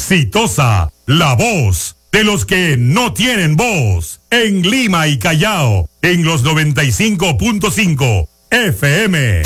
Exitosa, la voz de los que no tienen voz. En Lima y Callao, en los 95.5 FM.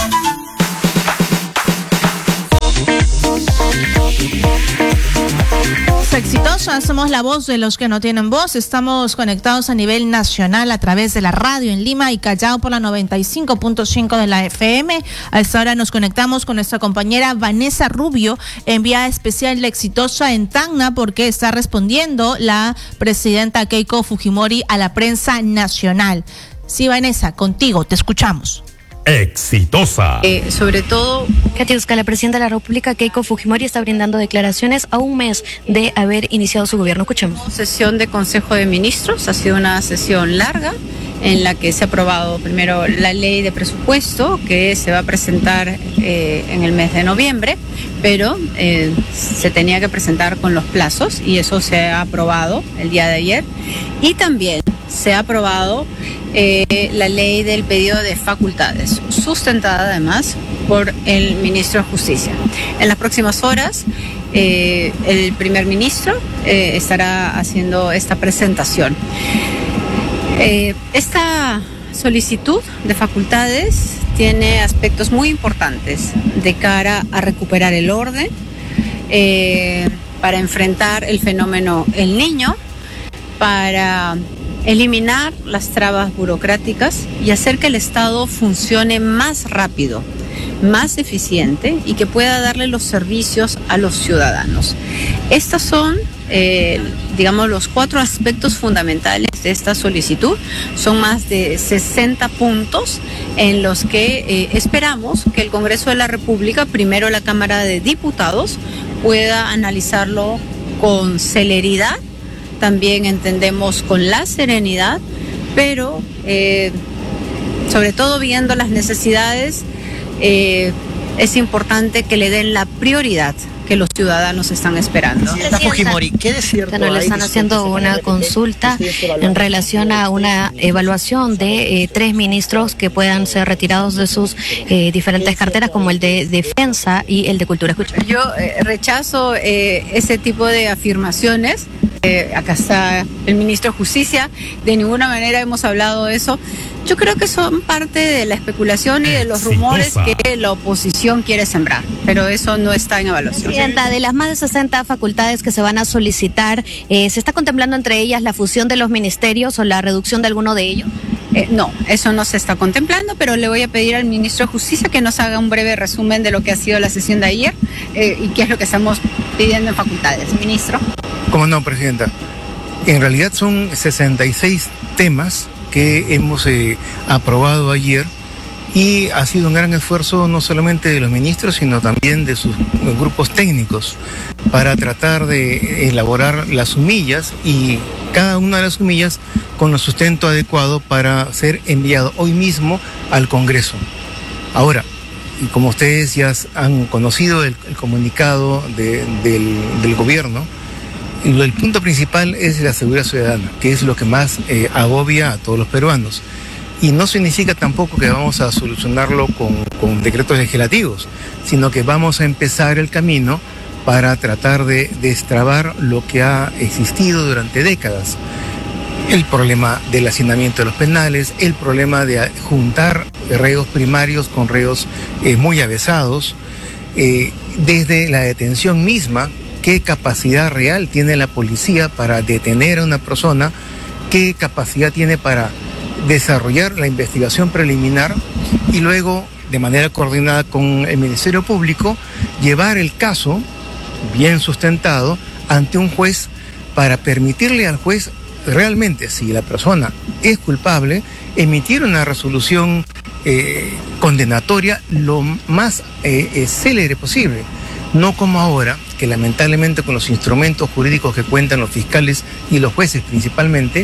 Exitosa, somos la voz de los que no tienen voz. Estamos conectados a nivel nacional a través de la radio en Lima y Callao por la 95.5 de la FM. A esta hora nos conectamos con nuestra compañera Vanessa Rubio, enviada especial de Exitosa en Tacna, porque está respondiendo la presidenta Keiko Fujimori a la prensa nacional. Sí, Vanessa, contigo, te escuchamos. Exitosa. Sobre todo, Katiuska, la presidenta de la República, Keiko Fujimori, está brindando declaraciones a un mes de haber iniciado su gobierno. Escuchemos. Sesión de Consejo de Ministros, ha sido una sesión larga en la que se ha aprobado primero la ley de presupuesto que se va a presentar en el mes de noviembre, pero se tenía que presentar con los plazos y eso se ha aprobado el día de ayer. Y también se ha aprobado la ley del pedido de facultades, sustentada además por el ministro de Justicia. En las próximas horas el primer ministro estará haciendo esta presentación. Esta solicitud de facultades tiene aspectos muy importantes de cara a recuperar el orden, para enfrentar el fenómeno El Niño, para eliminar las trabas burocráticas y hacer que el Estado funcione más rápido, más eficiente y que pueda darle los servicios a los ciudadanos. Estos son, digamos, los 4 aspectos fundamentales de esta solicitud. Son más de 60 puntos en los que esperamos que el Congreso de la República, primero la Cámara de Diputados, pueda analizarlo con celeridad. También entendemos con la serenidad, pero sobre todo viendo las necesidades, es importante que le den la prioridad que los ciudadanos están esperando. Fujimori, ¿qué es cierto? Le están haciendo una consulta en relación a una evaluación de 3 ministros que puedan ser retirados de sus diferentes carteras, como el de Defensa y el de Cultura. Escucha. Yo rechazo ese tipo de afirmaciones. Acá está el ministro de Justicia, de ninguna manera hemos hablado de eso. Yo creo que son parte de la especulación y de los rumores que la oposición quiere sembrar, pero eso no está en evaluación. Presidenta, de las más de 60 facultades que se van a solicitar, ¿se está contemplando entre ellas la fusión de los ministerios o la reducción de alguno de ellos? No, eso no se está contemplando, pero le voy a pedir al ministro de Justicia que nos haga un breve resumen de lo que ha sido la sesión de ayer y qué es lo que estamos pidiendo en facultades. Ministro. ¿Cómo no, presidenta? En realidad son 66 temas que hemos aprobado ayer y ha sido un gran esfuerzo no solamente de los ministros, sino también de sus grupos técnicos para tratar de elaborar las sumillas y cada una de las sumillas con el sustento adecuado para ser enviado hoy mismo al Congreso. Ahora, y como ustedes ya han conocido el comunicado del gobierno, el punto principal es la seguridad ciudadana, que es lo que más agobia a todos los peruanos. Y no significa tampoco que vamos a solucionarlo con decretos legislativos, sino que vamos a empezar el camino para tratar de destrabar lo que ha existido durante décadas. El problema del hacinamiento de los penales, el problema de juntar reos primarios con reos muy avesados, desde la detención misma. ¿Qué capacidad real tiene la policía para detener a una persona? ¿Qué capacidad tiene para desarrollar la investigación preliminar y luego, de manera coordinada con el Ministerio Público, llevar el caso bien sustentado ante un juez para permitirle al juez realmente, si la persona es culpable, emitir una resolución condenatoria lo más célere posible? No como ahora, que lamentablemente con los instrumentos jurídicos que cuentan los fiscales y los jueces principalmente,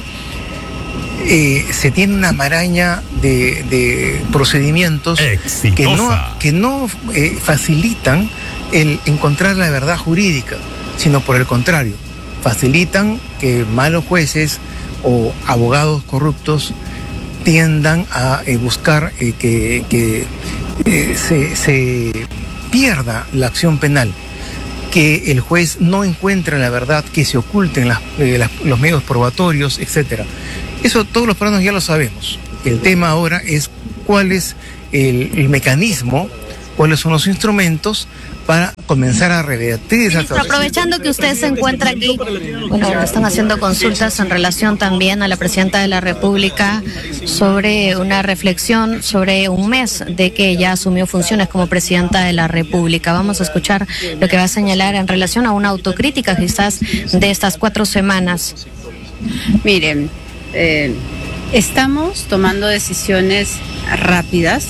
se tiene una maraña de procedimientos que no facilitan el encontrar la verdad jurídica, sino por el contrario, facilitan que malos jueces o abogados corruptos tiendan a buscar que se pierda la acción penal, que el juez no encuentra la verdad, que se oculten los medios probatorios, etcétera. Eso todos los peruanos ya lo sabemos. El tema ahora es cuál es el mecanismo, cuáles son los instrumentos para comenzar a revertir esas cosas. Aprovechando que usted se encuentra aquí, bueno, están haciendo consultas en relación también a la Presidenta de la República sobre una reflexión sobre un mes de que ella asumió funciones como Presidenta de la República. Vamos a escuchar lo que va a señalar en relación a una autocrítica quizás de estas 4 semanas. Miren, estamos tomando decisiones rápidas.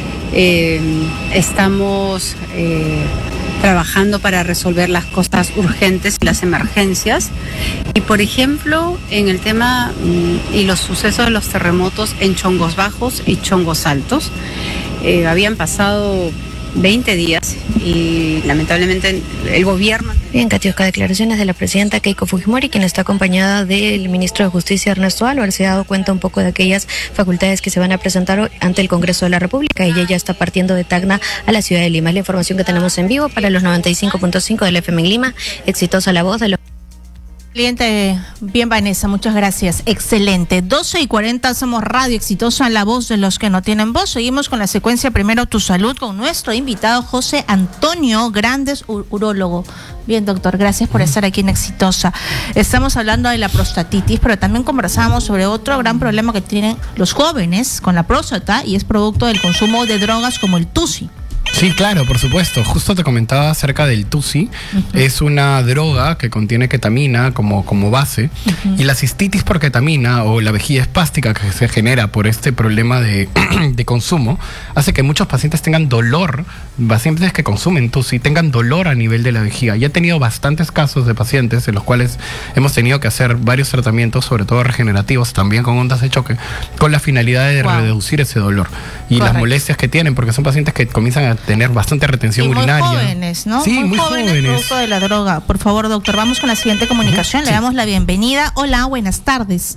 Estamos trabajando para resolver las cosas urgentes y las emergencias. Y por ejemplo, en el tema y los sucesos de los terremotos en Chongos Bajos y Chongos Altos, habían pasado 20 días y lamentablemente el gobierno... Bien, Katiuska, declaraciones de la presidenta Keiko Fujimori, quien está acompañada del ministro de Justicia Ernesto Álvarez. Se ha dado cuenta un poco de aquellas facultades que se van a presentar hoy ante el Congreso de la República. Ella ya está partiendo de Tacna a la ciudad de Lima. Es la información que tenemos en vivo para los 95.5 del FM en Lima. Exitosa la voz de los... Cliente, bien, Vanessa, muchas gracias. Excelente. 12:40, somos Radio Exitosa, la voz de los que no tienen voz. Seguimos con la secuencia Primero Tu Salud con nuestro invitado José Antonio Grandes, urólogo. Bien, doctor, gracias por estar aquí en Exitosa. Estamos hablando de la prostatitis, pero también conversamos sobre otro gran problema que tienen los jóvenes con la próstata y es producto del consumo de drogas como el TUSI. Sí, claro, por supuesto. Justo te comentaba acerca del TUSI. Es una droga que contiene ketamina como base. Y la cistitis por ketamina o la vejiga espástica que se genera por este problema de consumo hace que muchos pacientes tengan dolor, pacientes que consumen TUSI tengan dolor a nivel de la vejiga. Ya he tenido bastantes casos de pacientes en los cuales hemos tenido que hacer varios tratamientos, sobre todo regenerativos, también con ondas de choque, con la finalidad de reducir ese dolor y las molestias que tienen, porque son pacientes que comienzan a tener bastante retención urinaria. Muy jóvenes, ¿no? Sí, muy jóvenes. Producto de la droga. Por favor, doctor, vamos con la siguiente comunicación. Le damos la bienvenida. Hola, buenas tardes.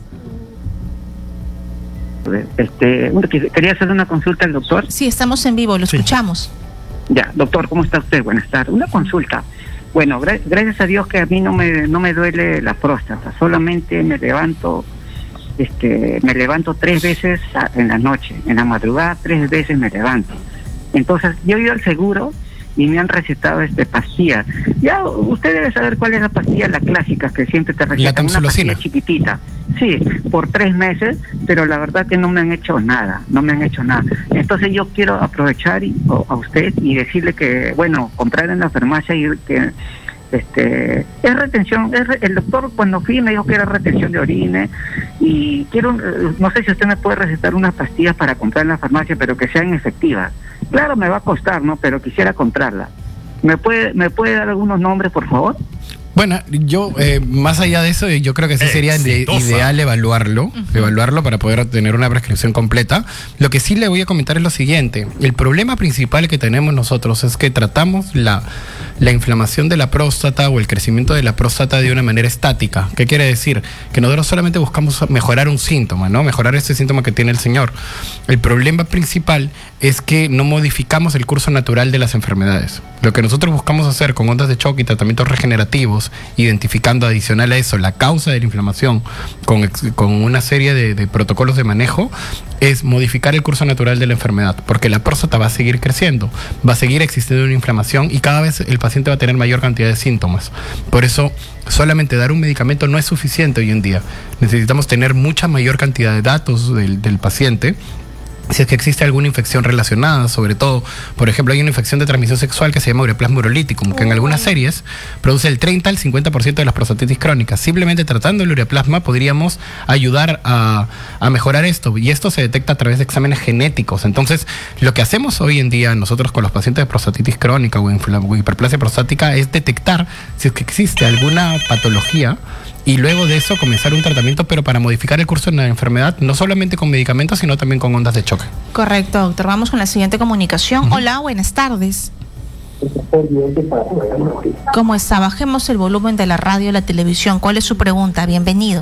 Quería hacer una consulta al doctor. Sí, estamos en vivo, lo escuchamos. Ya, doctor, ¿cómo está usted? Buenas tardes. Una consulta. Bueno, gracias a Dios que a mí no me duele la próstata, solamente me levanto 3 veces en la noche, en la madrugada 3 veces me levanto. Entonces, yo he ido al seguro y me han recetado pastillas. Ya, usted debe saber cuál es la pastilla, la clásica, que siempre te recetan, una pastilla chiquitita. Sí, por 3 meses, pero la verdad que no me han hecho nada, Entonces yo quiero aprovechar a usted y decirle que, bueno, comprar en la farmacia y que... es retención, el doctor cuando fui me dijo que era retención de orina y quiero, no sé si usted me puede recetar unas pastillas para comprar en la farmacia, pero que sean efectivas. Claro, me va a costar, ¿no? Pero quisiera comprarla. ¿Me puede dar algunos nombres, por favor? Bueno, yo, más allá de eso, yo creo que sí sería ideal evaluarlo para poder tener una prescripción completa. Lo que sí le voy a comentar es lo siguiente. El problema principal que tenemos nosotros es que tratamos la inflamación de la próstata o el crecimiento de la próstata de una manera estática. ¿Qué quiere decir? Que nosotros solamente buscamos mejorar un síntoma, ¿no? Mejorar ese síntoma que tiene el señor. El problema principal es que no modificamos el curso natural de las enfermedades. Lo que nosotros buscamos hacer con ondas de choque y tratamientos regenerativos, identificando adicional a eso la causa de la inflamación con una serie de protocolos de manejo, es modificar el curso natural de la enfermedad, porque la próstata va a seguir creciendo, va a seguir existiendo una inflamación y cada vez el paciente va a tener mayor cantidad de síntomas. Por eso, solamente dar un medicamento no es suficiente hoy en día. Necesitamos tener mucha mayor cantidad de datos del paciente. Si es que existe alguna infección relacionada, sobre todo, por ejemplo, hay una infección de transmisión sexual que se llama Ureaplasma uroliticum, que en algunas series produce el 30 al 50% de las prostatitis crónicas. Simplemente tratando el ureaplasma podríamos ayudar a mejorar esto, y esto se detecta a través de exámenes genéticos. Entonces, lo que hacemos hoy en día nosotros con los pacientes de prostatitis crónica o hiperplasia prostática es detectar si es que existe alguna patología y luego de eso comenzar un tratamiento, pero para modificar el curso de la enfermedad, no solamente con medicamentos, sino también con ondas de choque. Correcto, doctor. Vamos con la siguiente comunicación. Hola, buenas tardes. ¿Cómo está? Bajemos el volumen de la radio y la televisión. ¿Cuál es su pregunta? Bienvenido.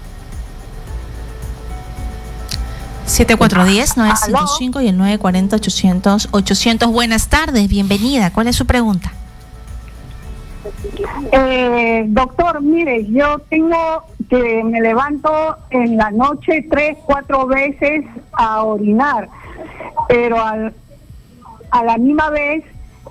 7410-955 y el 940-800. Buenas tardes, bienvenida. ¿Cuál es su pregunta? Doctor, mire, yo tengo que me levanto en la noche 3, 4 veces a orinar, pero a la misma vez,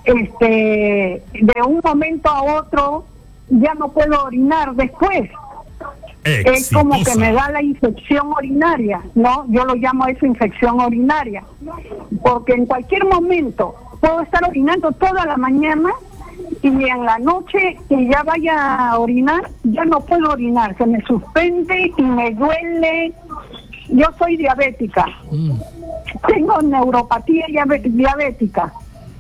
de un momento a otro, ya no puedo orinar después. Exitosa. Es como que me da la infección urinaria, ¿no? Yo lo llamo eso infección urinaria, porque en cualquier momento puedo estar orinando toda la mañana y en la noche que ya vaya a orinar, ya no puedo orinar, se me suspende y me duele. Yo soy diabética, tengo neuropatía diabética.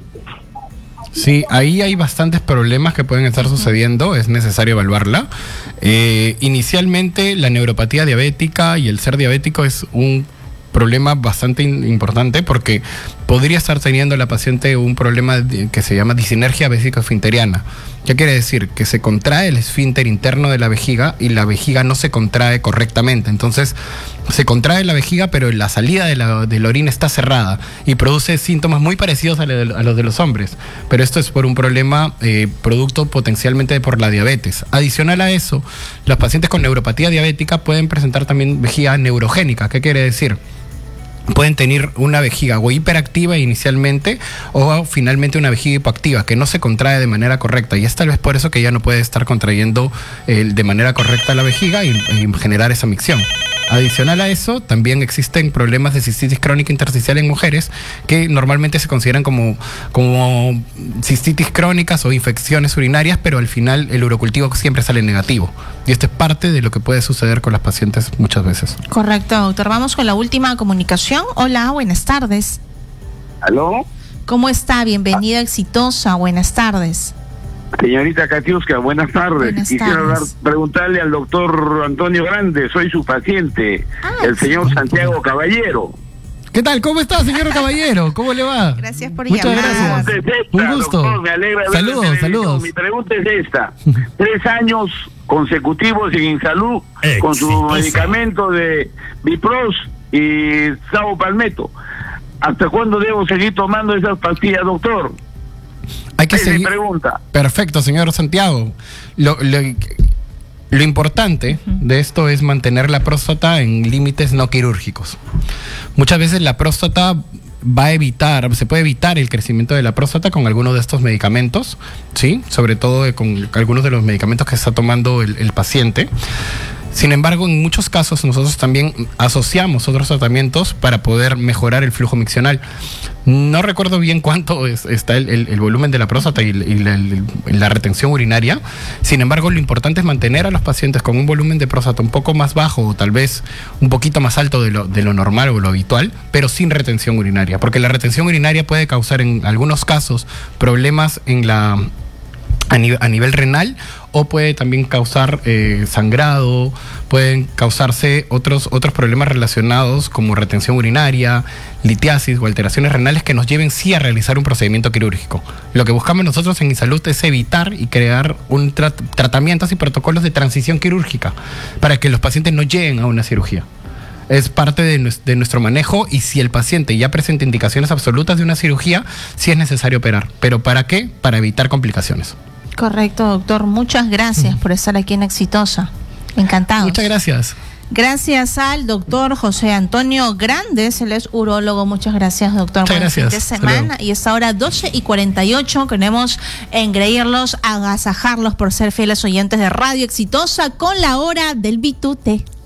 Sí, ahí hay bastantes problemas que pueden estar sucediendo, es necesario evaluarla. Inicialmente, la neuropatía diabética y el ser diabético es un problema bastante importante porque podría estar teniendo la paciente un problema que se llama disinergia vesíco-esfinteriana. ¿Qué quiere decir? Que se contrae el esfínter interno de la vejiga y la vejiga no se contrae correctamente. Entonces, se contrae la vejiga, pero la salida de la orina está cerrada y produce síntomas muy parecidos a los de los hombres. Pero esto es por un problema producto potencialmente por la diabetes. Adicional a eso, los pacientes con neuropatía diabética pueden presentar también vejiga neurogénica. ¿Qué quiere decir? Pueden tener una vejiga o hiperactiva inicialmente o finalmente una vejiga hipoactiva que no se contrae de manera correcta y es tal vez por eso que ya no puede estar contrayendo de manera correcta la vejiga y generar esa micción. Adicional a eso, también existen problemas de cistitis crónica intersticial en mujeres que normalmente se consideran como cistitis crónicas o infecciones urinarias, pero al final el urocultivo siempre sale negativo. Y esto es parte de lo que puede suceder con las pacientes muchas veces. Correcto, doctor. Vamos con la última comunicación. Hola, buenas tardes. ¿Aló? ¿Cómo está? Bienvenida, Exitosa. Buenas tardes. Señorita Katiuska, buenas tardes. Quisiera preguntarle al doctor Antonio Grande, soy su paciente, el señor Santiago Caballero. ¿Qué tal? ¿Cómo está, señor Caballero? ¿Cómo le va? Gracias por Muchas llamar. gracias. Un gusto. Doctor, me alegra saludos. Mi pregunta es esta. 3 años consecutivos en Insalud con su medicamento de Bipros y Sao Palmetto. ¿Hasta cuándo debo seguir tomando esas pastillas, doctor? Hay que seguir. Pregunta. Perfecto, señor Santiago. Lo importante de esto es mantener la próstata en límites no quirúrgicos. Muchas veces la próstata se puede evitar el crecimiento de la próstata con algunos de estos medicamentos, ¿sí? Sobre todo con algunos de los medicamentos que está tomando el paciente. Sin embargo, en muchos casos nosotros también asociamos otros tratamientos para poder mejorar el flujo miccional. No recuerdo bien cuánto está el volumen de la próstata y la retención urinaria. Sin embargo, lo importante es mantener a los pacientes con un volumen de próstata un poco más bajo o tal vez un poquito más alto de lo normal o lo habitual, pero sin retención urinaria. Porque la retención urinaria puede causar en algunos casos problemas a nivel renal o puede también causar sangrado, pueden causarse otros problemas relacionados como retención urinaria, litiasis o alteraciones renales que nos lleven sí a realizar un procedimiento quirúrgico. Lo que buscamos nosotros en Insalud es evitar y crear tratamientos y protocolos de transición quirúrgica para que los pacientes no lleguen a una cirugía. Es parte de nuestro manejo y si el paciente ya presenta indicaciones absolutas de una cirugía, sí es necesario operar. ¿Pero para qué? Para evitar complicaciones. Correcto, doctor. Muchas gracias por estar aquí en Exitosa. Encantados. Muchas gracias. Gracias al doctor José Antonio Grandes, él es urólogo. Muchas gracias, doctor. Muchas gracias. Fin de semana. Y es ahora 12:48. Queremos engreírlos, agasajarlos por ser fieles oyentes de Radio Exitosa con la hora del bitute.